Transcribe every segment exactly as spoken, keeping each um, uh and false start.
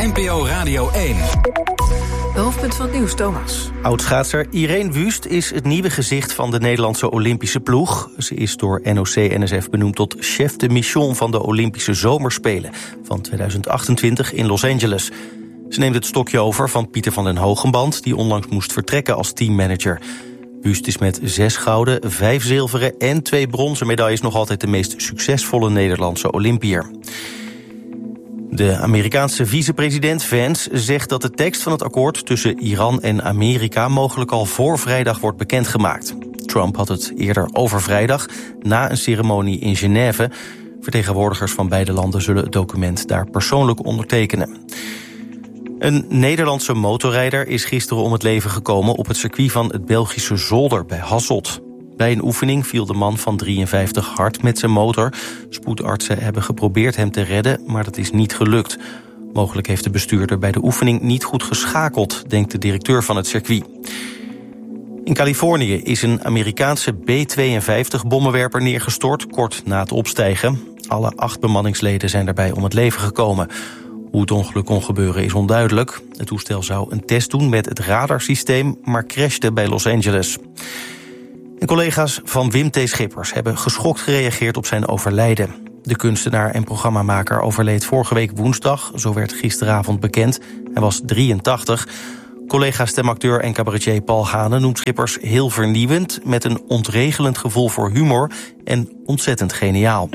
N P O Radio één. De hoofdpunt van het nieuws, Thomas. Oudschaatser Irene Wüst is het nieuwe gezicht van de Nederlandse Olympische ploeg. Ze is door N O C N S F benoemd tot chef de mission van de Olympische Zomerspelen van tweeduizend achtentwintig in Los Angeles. Ze neemt het stokje over van Pieter van den Hogenband, die onlangs moest vertrekken als teammanager. Wüst is met zes gouden, vijf zilveren en twee bronzen medailles nog altijd de meest succesvolle Nederlandse Olympiër. De Amerikaanse vicepresident Vance zegt dat de tekst van het akkoord tussen Iran en Amerika mogelijk al voor vrijdag wordt bekendgemaakt. Trump had het eerder over vrijdag, na een ceremonie in Genève. Vertegenwoordigers van beide landen zullen het document daar persoonlijk ondertekenen. Een Nederlandse motorrijder is gisteren om het leven gekomen op het circuit van het Belgische Zolder bij Hasselt. Bij een oefening viel de man van drieënvijftig hard met zijn motor. Spoedartsen hebben geprobeerd hem te redden, maar dat is niet gelukt. Mogelijk heeft de bestuurder bij de oefening niet goed geschakeld, denkt de directeur van het circuit. In Californië is een Amerikaanse B tweeënvijftig-bommenwerper neergestort kort na het opstijgen. Alle acht bemanningsleden zijn daarbij om het leven gekomen. Hoe het ongeluk kon gebeuren is onduidelijk. Het toestel zou een test doen met het radarsysteem, maar crashte bij Los Angeles. En collega's van Wim T. Schippers hebben geschokt gereageerd op zijn overlijden. De kunstenaar en programmamaker overleed vorige week woensdag, zo werd gisteravond bekend. Hij was drieëntachtig. Collega stemacteur en cabaretier Paul Hane noemt Schippers heel vernieuwend, met een ontregelend gevoel voor humor en ontzettend geniaal.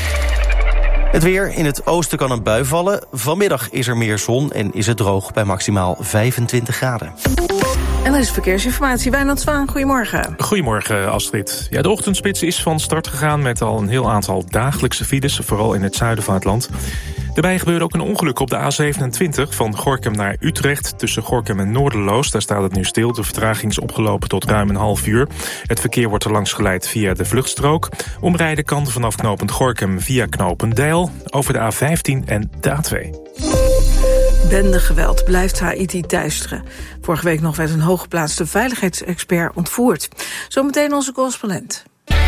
Het weer. In het oosten kan een bui vallen. Vanmiddag is er meer zon en is het droog bij maximaal vijfentwintig graden. En er is verkeersinformatie. Wijnand Zwaan, goedemorgen. Goedemorgen, Astrid. Ja, de ochtendspits is van start gegaan met al een heel aantal dagelijkse files, vooral in het zuiden van het land. Daarbij gebeurde ook een ongeluk op de A zevenentwintig van Gorinchem naar Utrecht. Tussen Gorinchem en Noorderloos, daar staat het nu stil. De vertraging is opgelopen tot ruim een half uur. Het verkeer wordt er langs geleid via de vluchtstrook. Omrijden kan vanaf knooppunt Gorinchem via knooppunt Deil, over de A vijftien en de A twee. Bendegeweld blijft Haïti teisteren. Vorige week nog werd een hooggeplaatste veiligheidsexpert ontvoerd. Zometeen onze correspondent.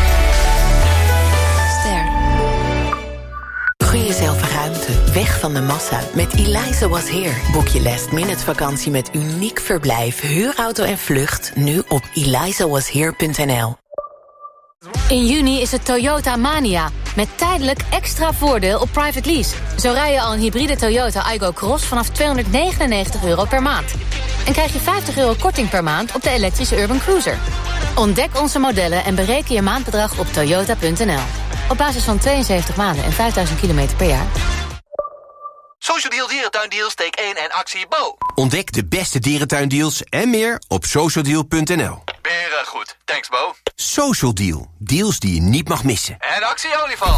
Ster. Gun jezelf ruimte, weg van de massa. Met Eliza Was Here boek je last minute vakantie met uniek verblijf, huurauto en vlucht. Nu op eliza was here punt n l. In juni is het Toyota Mania, met tijdelijk extra voordeel op private lease. Zo rij je al een hybride Toyota Aygo Cross vanaf tweehonderdnegenennegentig euro per maand. En krijg je vijftig euro korting per maand op de elektrische Urban Cruiser. Ontdek onze modellen en bereken je maandbedrag op toyota punt n l. Op basis van tweeënzeventig maanden en vijfduizend kilometer per jaar. Social Deal Dierentuindeals, take één en actie Bo. Ontdek de beste dierentuindeals en meer op social deal punt n l. Beren goed, thanks Bo. Social Deal, deals die je niet mag missen. En actie olifant.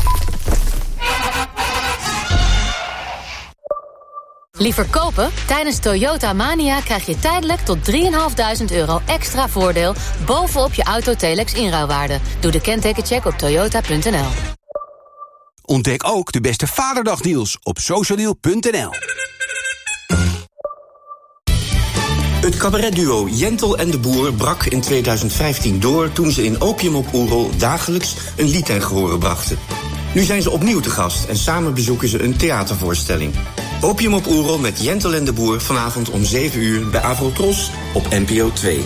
Liever kopen? Tijdens Toyota Mania krijg je tijdelijk tot drieduizend vijfhonderd euro extra voordeel bovenop je Auto-Telex inruilwaarde. Doe de kentekencheck op toyota punt n l. Ontdek ook de beste Vaderdagdeals op social deal punt n l. Het cabaretduo Jentel en de Boer brak in tweeduizend vijftien door toen ze in Opium op Oerol dagelijks een lied ten gehore brachten. Nu zijn ze opnieuw te gast en samen bezoeken ze een theatervoorstelling. Opium op Oerol met Jentel en de Boer vanavond om zeven uur bij Avrotros op N P O twee.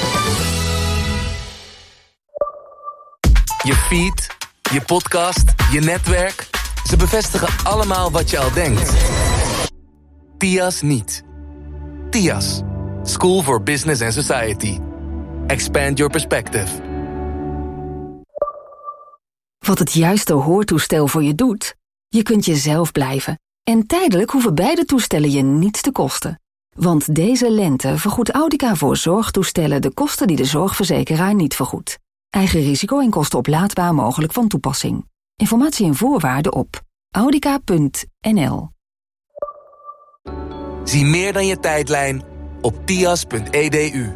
Je feed, je podcast, je netwerk. Ze bevestigen allemaal wat je al denkt. T I A S niet. T I A S. School for Business and Society. Expand your perspective. Wat het juiste hoortoestel voor je doet? Je kunt jezelf blijven. En tijdelijk hoeven beide toestellen je niets te kosten. Want deze lente vergoedt Audica voor zorgtoestellen de kosten die de zorgverzekeraar niet vergoedt. Eigen risico en kosten oplaadbaar mogelijk van toepassing. Informatie en voorwaarden op audica punt n l. Zie meer dan je tijdlijn op tias punt e d u.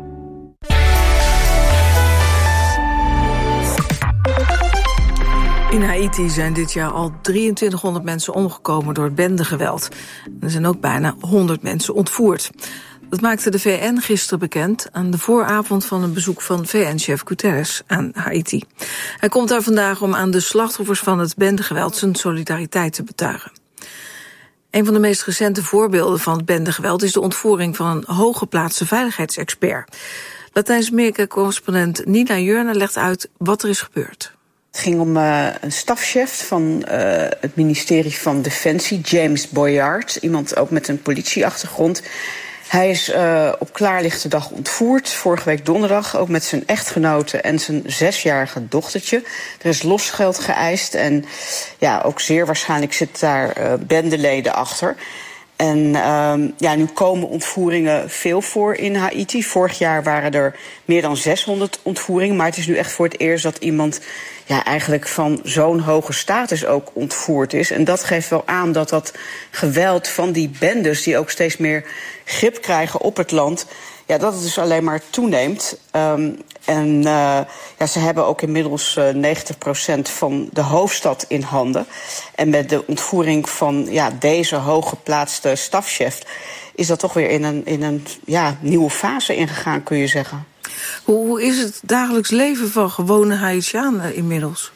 In Haïti zijn dit jaar al drieëntwintighonderd mensen omgekomen door het bendegeweld. Er zijn ook bijna honderd mensen ontvoerd. Dat maakte de V N gisteren bekend aan de vooravond van een bezoek van V N-chef Guterres aan Haïti. Hij komt daar vandaag om aan de slachtoffers van het bendegeweld zijn solidariteit te betuigen. Een van de meest recente voorbeelden van het bendegeweld is de ontvoering van een hooggeplaatste veiligheidsexpert. Latijns-Amerika-correspondent Nina Jurna legt uit wat er is gebeurd. Het ging om uh, een stafchef van uh, het ministerie van Defensie, James Boyard. Iemand ook met een politieachtergrond. Hij is uh, op klaarlichte dag ontvoerd, vorige week donderdag, ook met zijn echtgenote en zijn zesjarige dochtertje. Er is losgeld geëist en ja, ook zeer waarschijnlijk zitten daar uh, bendeleden achter. En uh, ja, nu komen ontvoeringen veel voor in Haïti. Vorig jaar waren er meer dan zeshonderd ontvoeringen, maar het is nu echt voor het eerst dat iemand ja, eigenlijk van zo'n hoge status ook ontvoerd is. En dat geeft wel aan dat dat geweld van die bendes, die ook steeds meer grip krijgen op het land, ja, dat het dus alleen maar toeneemt. Um, en uh, ja, ze hebben ook inmiddels uh, negentig procent van de hoofdstad in handen. En met de ontvoering van ja, deze hooggeplaatste stafchef is dat toch weer in een, in een ja, nieuwe fase ingegaan, kun je zeggen. Hoe, hoe is het dagelijks leven van gewone Haitianen inmiddels?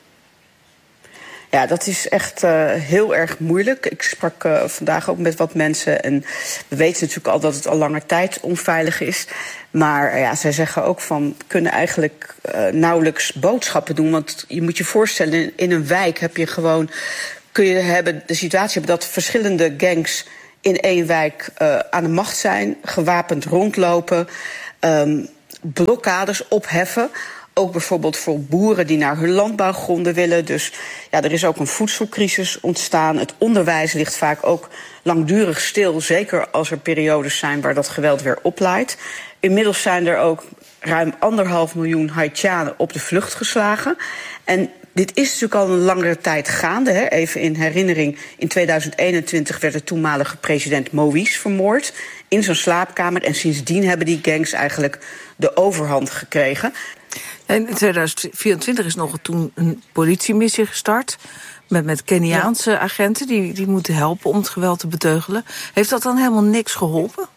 Ja, dat is echt uh, heel erg moeilijk. Ik sprak uh, vandaag ook met wat mensen en we weten natuurlijk al dat het al langer tijd onveilig is. Maar uh, ja, zij zeggen ook van, kunnen eigenlijk uh, nauwelijks boodschappen doen. Want je moet je voorstellen, in, in een wijk heb je gewoon, kun je hebben, de situatie hebben dat verschillende gangs in één wijk uh, aan de macht zijn, gewapend rondlopen, um, blokkades opheffen. Ook bijvoorbeeld voor boeren die naar hun landbouwgronden willen. Dus ja, er is ook een voedselcrisis ontstaan. Het onderwijs ligt vaak ook langdurig stil. Zeker als er periodes zijn waar dat geweld weer oplaait. Inmiddels zijn er ook ruim anderhalf miljoen Haitianen op de vlucht geslagen. En dit is natuurlijk al een langere tijd gaande. Hè. Even in herinnering, in tweeduizend eenentwintig werd de toenmalige president Moïse vermoord in zijn slaapkamer. En sindsdien hebben die gangs eigenlijk de overhand gekregen. En in tweeduizend vierentwintig is nog toen een politiemissie gestart met, met Keniaanse ja. agenten die, die moeten helpen om het geweld te beteugelen. Heeft dat dan helemaal niks geholpen?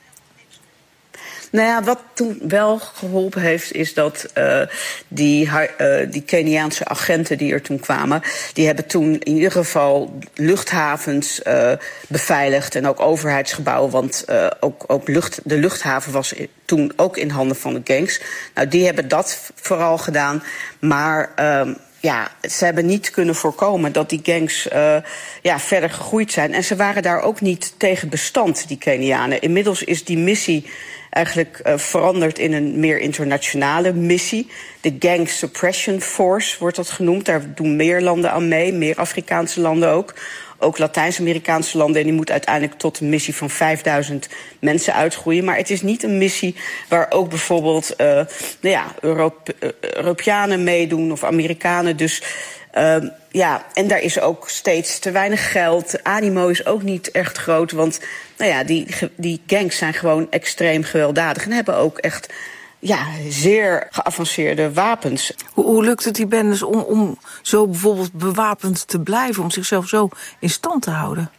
Nou ja, wat toen wel geholpen heeft, is dat uh, die, uh, die Keniaanse agenten die er toen kwamen, die hebben toen in ieder geval luchthavens uh, beveiligd en ook overheidsgebouwen, want uh, ook, ook lucht, de luchthaven was toen ook in handen van de gangs. Nou, die hebben dat vooral gedaan, maar Uh, ja, ze hebben niet kunnen voorkomen dat die gangs uh, ja, verder gegroeid zijn. En ze waren daar ook niet tegen bestand, die Kenianen. Inmiddels is die missie eigenlijk uh, veranderd in een meer internationale missie. De Gang Suppression Force wordt dat genoemd. Daar doen meer landen aan mee, meer Afrikaanse landen ook. Ook Latijns-Amerikaanse landen. En die moet uiteindelijk tot een missie van vijfduizend mensen uitgroeien. Maar het is niet een missie waar ook bijvoorbeeld uh, nou ja, Europe- uh, Europeanen meedoen of Amerikanen. Dus uh, ja, en daar is ook steeds te weinig geld. De animo is ook niet echt groot. Want nou ja, die, die gangs zijn gewoon extreem gewelddadig. En hebben ook echt ja, zeer geavanceerde wapens. Hoe, hoe lukt het die bendes om, om zo bijvoorbeeld bewapend te blijven, om zichzelf zo in stand te houden?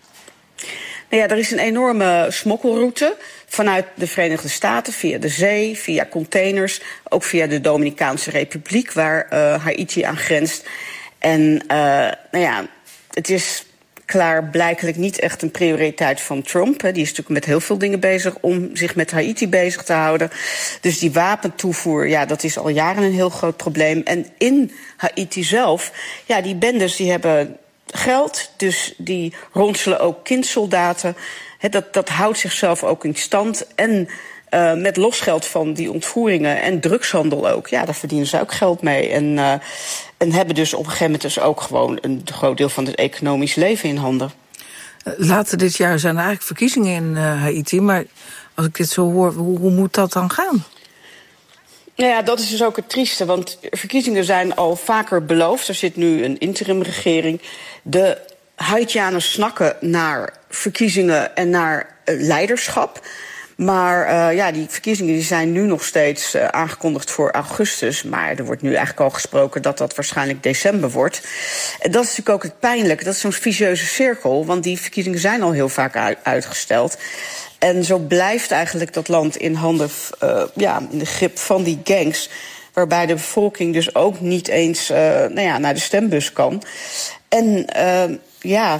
Nou ja, er is een enorme smokkelroute vanuit de Verenigde Staten, via de zee, via containers, ook via de Dominicaanse Republiek, waar uh, Haïti aan grenst. En uh, nou ja, het is klaarblijkelijk niet echt een prioriteit van Trump. Hè. Die is natuurlijk met heel veel dingen bezig om zich met Haïti bezig te houden. Dus die wapentoevoer, ja, dat is al jaren een heel groot probleem. En in Haïti zelf, ja, die bendes die hebben geld, dus die ronselen ook kindsoldaten. He, dat, dat houdt zichzelf ook in stand. En uh, met losgeld van die ontvoeringen en drugshandel ook, ja, daar verdienen ze ook geld mee. En, uh, en hebben dus op een gegeven moment dus ook gewoon een groot deel van het economisch leven in handen. Later dit jaar zijn er eigenlijk verkiezingen in uh, Haïti, maar als ik dit zo hoor, hoe, hoe moet dat dan gaan? Nou ja, dat is dus ook het trieste, want verkiezingen zijn al vaker beloofd. Er zit nu een interimregering. De Haitianen snakken naar verkiezingen en naar uh, leiderschap. Maar uh, ja, die verkiezingen die zijn nu nog steeds uh, aangekondigd voor augustus. Maar er wordt nu eigenlijk al gesproken dat dat waarschijnlijk december wordt. En dat is natuurlijk ook het pijnlijke. Dat is zo'n vicieuze cirkel, want die verkiezingen zijn al heel vaak uit, uitgesteld. En zo blijft eigenlijk dat land in handen, uh, ja, in de grip van die gangs, waarbij de bevolking dus ook niet eens uh, nou ja, naar de stembus kan. En uh, ja,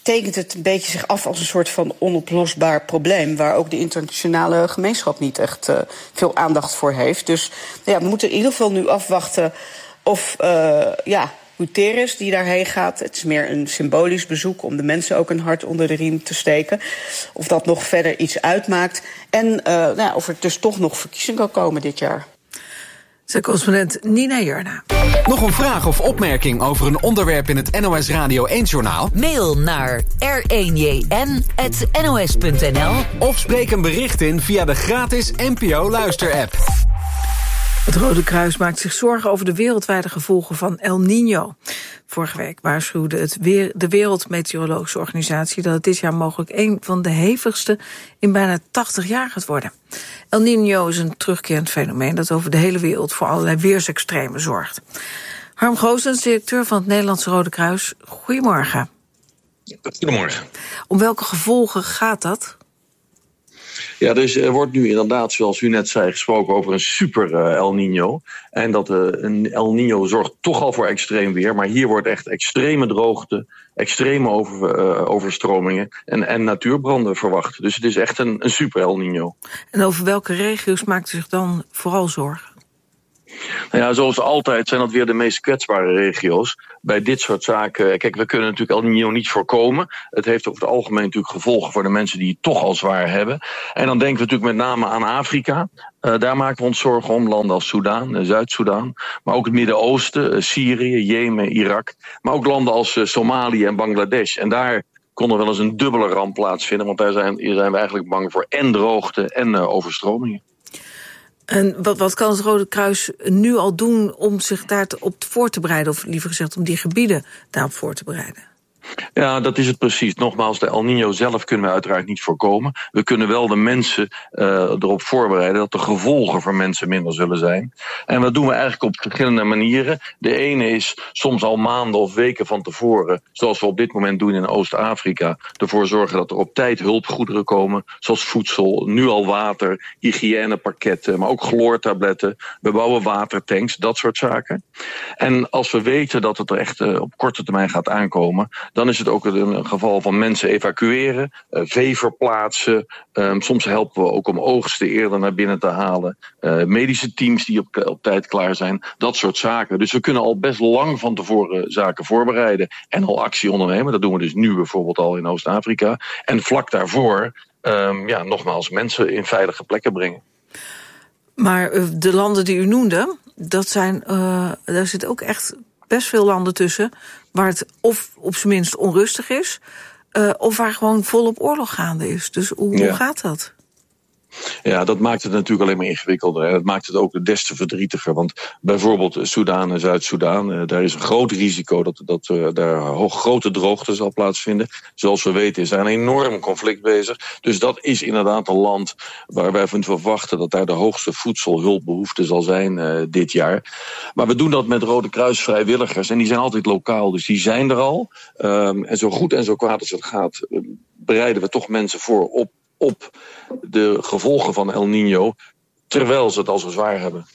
tekent het een beetje zich af als een soort van onoplosbaar probleem, waar ook de internationale gemeenschap niet echt uh, veel aandacht voor heeft. Dus ja, we moeten in ieder geval nu afwachten of uh, ja, Guterres die daarheen gaat. Het is meer een symbolisch bezoek om de mensen ook een hart onder de riem te steken. Of dat nog verder iets uitmaakt. En uh, nou ja, of er dus toch nog verkiezingen kan komen dit jaar. Zijn correspondent Nina Jurna. Nog een vraag of opmerking over een onderwerp in het N O S Radio één-journaal? Mail naar r één j n apenstaartje n o s punt n l of spreek een bericht in via de gratis N P O Luister-app. Het Rode Kruis maakt zich zorgen over de wereldwijde gevolgen van El Niño. Vorige week waarschuwde het weer de Wereldmeteorologische Organisatie dat het dit jaar mogelijk een van de hevigste in bijna tachtig jaar gaat worden. El Niño is een terugkerend fenomeen dat over de hele wereld voor allerlei weersextremen zorgt. Harm Goossens, directeur van het Nederlandse Rode Kruis. Goedemorgen. Goedemorgen. Om welke gevolgen gaat dat? Ja, dus er wordt nu inderdaad, zoals u net zei, gesproken over een super uh, El Niño. En dat uh, een El Niño zorgt toch al voor extreem weer. Maar hier wordt echt extreme droogte, extreme over, uh, overstromingen en, en natuurbranden verwacht. Dus het is echt een, een super El Niño. En over welke regio's maakt u zich dan vooral zorgen? Nou ja, zoals altijd zijn dat weer de meest kwetsbare regio's. Bij dit soort zaken, kijk, we kunnen natuurlijk El Niño niet voorkomen. Het heeft over het algemeen natuurlijk gevolgen voor de mensen die het toch al zwaar hebben. En dan denken we natuurlijk met name aan Afrika. Uh, daar maken we ons zorgen om, landen als Soedan, uh, Zuid-Soedan. Maar ook het Midden-Oosten, uh, Syrië, Jemen, Irak. Maar ook landen als uh, Somalië en Bangladesh. En daar kon er wel eens een dubbele ramp plaatsvinden. Want daar zijn, daar zijn we eigenlijk bang voor en droogte en uh, overstromingen. En wat, wat kan het Rode Kruis nu al doen om zich daarop voor te bereiden? Of liever gezegd om die gebieden daarop voor te bereiden? Ja, dat is het precies. Nogmaals, de El Niño zelf kunnen we uiteraard niet voorkomen. We kunnen wel de mensen uh, erop voorbereiden dat de gevolgen voor mensen minder zullen zijn. En dat doen we eigenlijk op verschillende manieren. De ene is soms al maanden of weken van tevoren, zoals we op dit moment doen in Oost-Afrika, ervoor zorgen dat er op tijd hulpgoederen komen, zoals voedsel, nu al water, hygiënepakketten, maar ook chloortabletten. We bouwen watertanks, dat soort zaken. En als we weten dat het er echt uh, op korte termijn gaat aankomen, dan is het ook een geval van mensen evacueren, uh, vee verplaatsen. Um, soms helpen we ook om oogsten eerder naar binnen te halen. Uh, medische teams die op, op tijd klaar zijn. Dat soort zaken. Dus we kunnen al best lang van tevoren zaken voorbereiden en al actie ondernemen. Dat doen we dus nu bijvoorbeeld al in Oost-Afrika. En vlak daarvoor, um, ja, nogmaals, mensen in veilige plekken brengen. Maar uh, de landen die u noemde, dat zijn, uh, daar zit ook echt best veel landen tussen waar het of op zijn minst onrustig is, uh, of waar gewoon volop oorlog gaande is. Dus hoe, ja. hoe gaat dat? Ja, dat maakt het natuurlijk alleen maar ingewikkelder. En dat maakt het ook des te verdrietiger. Want bijvoorbeeld Soedan en Zuid-Soedan, uh, daar is een groot risico dat, dat uh, daar hoog, grote droogte zal plaatsvinden. Zoals we weten is daar een enorm conflict bezig. Dus dat is inderdaad een land waar wij van verwachten dat daar de hoogste voedselhulpbehoefte zal zijn uh, dit jaar. Maar we doen dat met Rode Kruis vrijwilligers en die zijn altijd lokaal. Dus die zijn er al. Um, en zo goed en zo kwaad als het gaat, uh, bereiden we toch mensen voor op op de gevolgen van El Niño, terwijl ze het al zo zwaar hebben.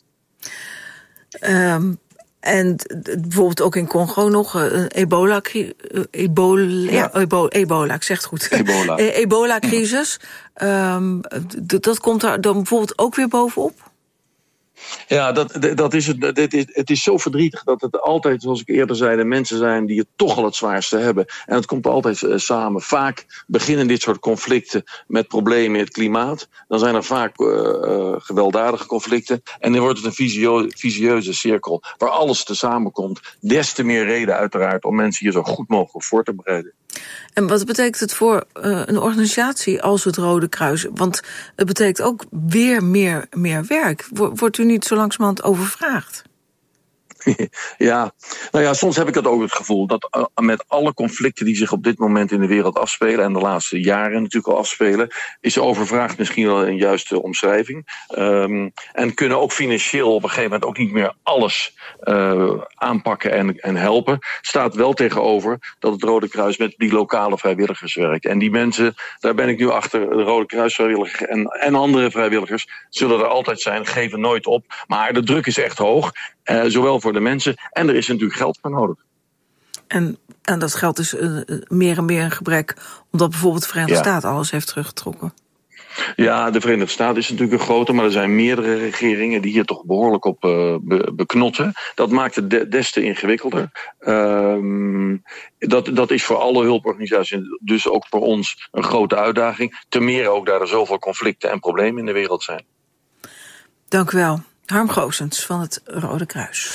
Um, en bijvoorbeeld ook in Congo nog een ebola, ebola, ja. ebola, ebola, ik zeg het goed. Ebola. Ebola-crisis. Um, dat komt daar dan bijvoorbeeld ook weer bovenop? Ja, dat, dat is het, dit is, het is zo verdrietig dat het altijd, zoals ik eerder zei, de mensen zijn die het toch al het zwaarste hebben. En het komt altijd uh, samen. Vaak beginnen dit soort conflicten met problemen in het klimaat. Dan zijn er vaak uh, uh, gewelddadige conflicten. En dan wordt het een visieu, visieuze cirkel waar alles te samenkomt. Des te meer reden uiteraard om mensen hier zo goed mogelijk voor te bereiden. En wat betekent het voor uh, een organisatie als het Rode Kruis? Want het betekent ook weer meer, meer werk. Wordt u niet zo langzamerhand overvraagd? Ja, nou ja, soms heb ik dat ook het gevoel dat uh, met alle conflicten die zich op dit moment in de wereld afspelen en de laatste jaren natuurlijk al afspelen, is overvraagd misschien wel een juiste omschrijving. Um, en kunnen ook financieel op een gegeven moment ook niet meer alles uh, aanpakken en, en helpen. Staat wel tegenover dat het Rode Kruis met die lokale vrijwilligers werkt. En die mensen, daar ben ik nu achter, de Rode Kruis vrijwilligers en, en andere vrijwilligers zullen er altijd zijn, geven nooit op. Maar de druk is echt hoog, uh, zowel voor de mensen en er is natuurlijk geld voor nodig. En En dat geld is uh, meer en meer een gebrek, omdat bijvoorbeeld de Verenigde ja. Staten alles heeft teruggetrokken. Ja, de Verenigde Staten is natuurlijk een grote, maar er zijn meerdere regeringen die hier toch behoorlijk op uh, be- beknotten. Dat maakt het de- des te ingewikkelder. Um, dat, dat is voor alle hulporganisaties, dus ook voor ons, een grote uitdaging. Ten meer ook daar er zoveel conflicten en problemen in de wereld zijn. Dank u wel. Harm Goossens van het Rode Kruis.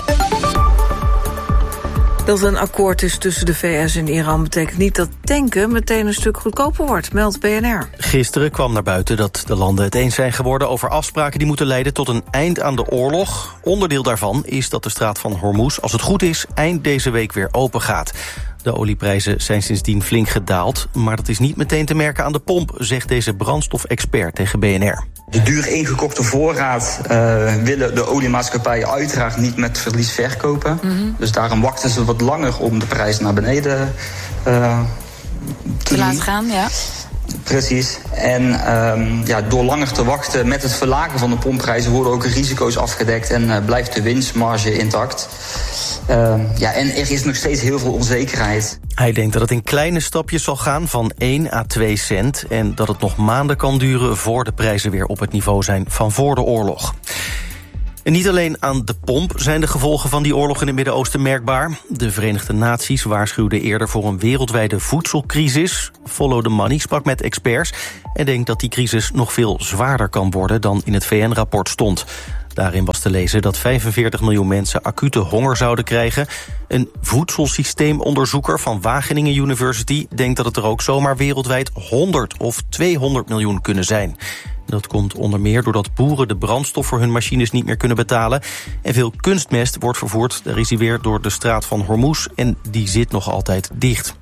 Dat een akkoord is tussen de V S en Iran betekent niet dat tanken meteen een stuk goedkoper wordt, meldt B N R. Gisteren kwam naar buiten dat de landen het eens zijn geworden over afspraken die moeten leiden tot een eind aan de oorlog. Onderdeel daarvan is dat de straat van Hormuz, als het goed is, eind deze week weer open gaat. De olieprijzen zijn sindsdien flink gedaald, maar dat is niet meteen te merken aan de pomp, zegt deze brandstofexpert tegen B N R. De duur ingekochte voorraad uh, willen de oliemaatschappijen uiteraard niet met verlies verkopen. Mm-hmm. Dus daarom wachten ze wat langer om de prijs naar beneden uh, te, te laten gaan. Ja. Precies. En um, ja, door langer te wachten met het verlagen van de pompprijzen worden ook risico's afgedekt en uh, blijft de winstmarge intact. Uh, ja, en er is nog steeds heel veel onzekerheid. Hij denkt dat het in kleine stapjes zal gaan van één à twee cent... en dat het nog maanden kan duren voor de prijzen weer op het niveau zijn van voor de oorlog. En niet alleen aan de pomp zijn de gevolgen van die oorlog in het Midden-Oosten merkbaar. De Verenigde Naties waarschuwden eerder voor een wereldwijde voedselcrisis. Follow the Money sprak met experts en denkt dat die crisis nog veel zwaarder kan worden dan in het V N-rapport stond. Daarin was te lezen dat vijfenveertig miljoen mensen acute honger zouden krijgen. Een voedselsysteemonderzoeker van Wageningen University denkt dat het er ook zomaar wereldwijd honderd of tweehonderd miljoen kunnen zijn. Dat komt onder meer doordat boeren de brandstof voor hun machines niet meer kunnen betalen. En veel kunstmest wordt vervoerd, daar is hij weer, door de straat van Hormuz. En die zit nog altijd dicht.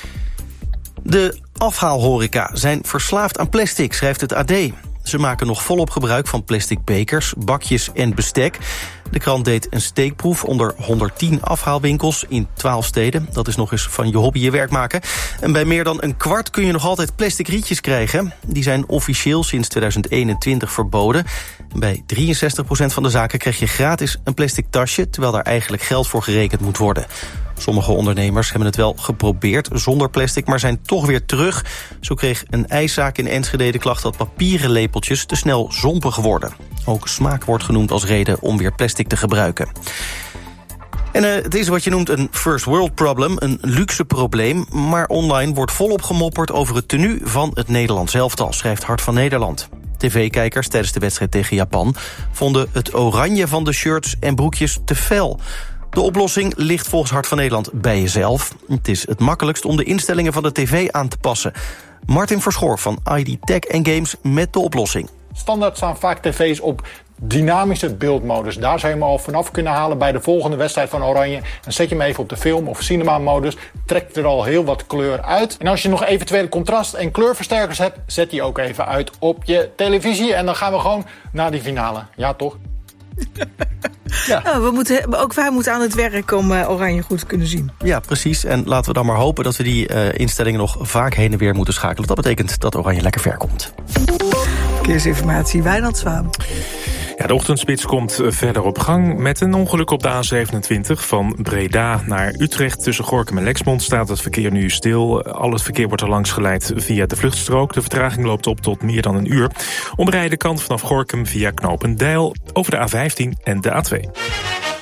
De afhaalhoreca zijn verslaafd aan plastic, schrijft het A D. Ze maken nog volop gebruik van plastic bekers, bakjes en bestek. De krant deed een steekproef onder honderdtien afhaalwinkels in twaalf steden. Dat is nog eens van je hobby je werk maken. En bij meer dan een kwart kun je nog altijd plastic rietjes krijgen. Die zijn officieel sinds tweeduizend eenentwintig verboden. Bij drieënzestig procent van de zaken krijg je gratis een plastic tasje, terwijl daar eigenlijk geld voor gerekend moet worden. Sommige ondernemers hebben het wel geprobeerd zonder plastic, maar zijn toch weer terug. Zo kreeg een ijszaak in Enschede de klacht dat papieren lepeltjes te snel zompig worden. Ook smaak wordt genoemd als reden om weer plastic te gebruiken. En uh, het is wat je noemt een first world problem, een luxe probleem. Maar online wordt volop gemopperd over het tenue van het Nederlands elftal, schrijft Hart van Nederland. T V-kijkers tijdens de wedstrijd tegen Japan vonden het oranje van de shirts en broekjes te fel. De oplossing ligt volgens Hart van Nederland bij jezelf. Het is het makkelijkst om de instellingen van de tv aan te passen. Martin Verschoor van I D Tech en Games met de oplossing. Standaard staan vaak tv's op dynamische beeldmodus. Daar zou je hem al vanaf kunnen halen bij de volgende wedstrijd van Oranje. Dan zet je hem even op de film- of cinema-modus. Trekt er al heel wat kleur uit. En als je nog eventuele contrast- en kleurversterkers hebt, zet die ook even uit op je televisie. En dan gaan we gewoon naar die finale. Ja, toch? Ja. Oh, we moeten, ook wij moeten aan het werk om uh, Oranje goed te kunnen zien. Ja, precies. En laten we dan maar hopen dat we die uh, instellingen nog vaak heen en weer moeten schakelen. Dat betekent dat Oranje lekker ver komt. Verkeersinformatie, Wijnand Zwaan. Ja, de ochtendspits komt verder op gang met een ongeluk op de A zevenentwintig van Breda naar Utrecht. Tussen Gorinchem en Lexmond staat het verkeer nu stil. Al het verkeer wordt er langs geleid via de vluchtstrook. De vertraging loopt op tot meer dan een uur. Omrijden kan vanaf Gorinchem via Knopendijl over de A vijftien en de A twee.